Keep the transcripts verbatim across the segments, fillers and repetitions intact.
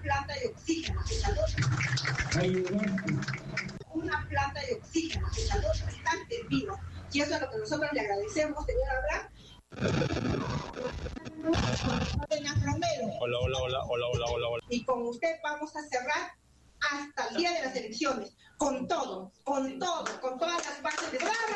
planta de oxígeno, que salud. Una planta de oxígeno, que salud bastante vivo. Y eso es lo que nosotros le agradecemos, señor Abraham. Hola, hola, hola, hola, hola, hola, hola. Y con usted vamos a cerrar hasta el día de las elecciones, con todo, con todo, con todas las bases de...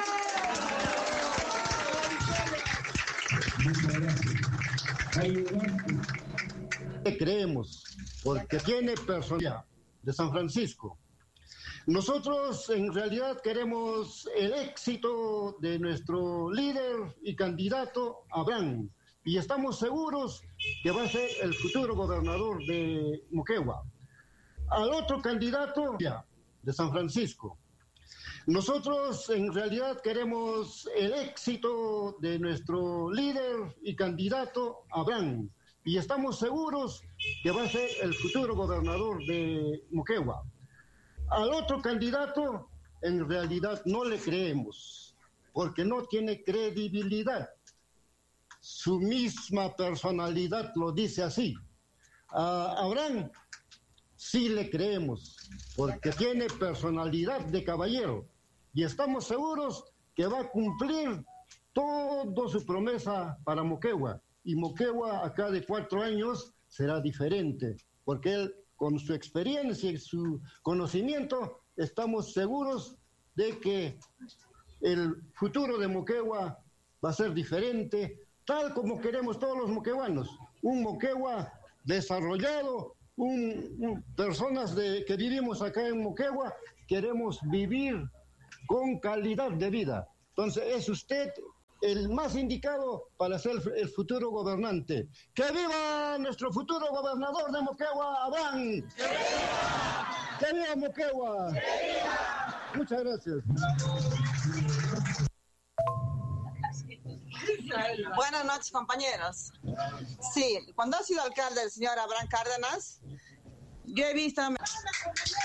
¿Qué creemos? Porque tiene personalidad de San Francisco. Nosotros en realidad queremos el éxito de nuestro líder y candidato Abraham, y estamos seguros que va a ser el futuro gobernador de Moquegua. Al otro candidato de San Francisco. Nosotros en realidad queremos el éxito de nuestro líder y candidato Abraham, y estamos seguros que va a ser el futuro gobernador de Moquegua. Al otro candidato en realidad no le creemos, porque no tiene credibilidad. Su misma personalidad lo dice así. A Abraham sí le creemos, porque tiene personalidad de caballero, y estamos seguros que va a cumplir toda su promesa para Moquegua, y Moquegua acá de cuatro años será diferente, porque él con su experiencia y su conocimiento estamos seguros de que el futuro de Moquegua va a ser diferente, tal como queremos todos los moqueguanos, un Moquegua desarrollado. Un, un, personas de, que vivimos acá en Moquegua, queremos vivir con calidad de vida. Entonces es usted el más indicado para ser el futuro gobernante. ¡Que viva nuestro futuro gobernador de Moquegua, Abraham! ¡Que viva! ¡Que viva Moquegua! ¡Que viva! Muchas gracias. Buenas noches, compañeros. Sí, cuando ha sido alcalde el señor Abraham Cárdenas, yo he visto...